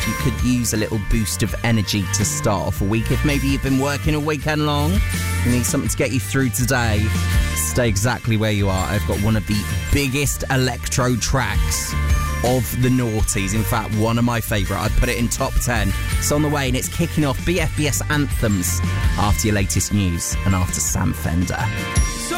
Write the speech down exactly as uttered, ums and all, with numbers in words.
you could use a little boost of energy to start off a week. If maybe you've been working a weekend long, you need something to get you through today, stay exactly where you are. I've got one of the biggest electro tracks of the noughties. In fact, one of my favourite. I'd put it in top ten. It's on the way and it's kicking off B F B S Anthems after your latest news and after Sam Fender.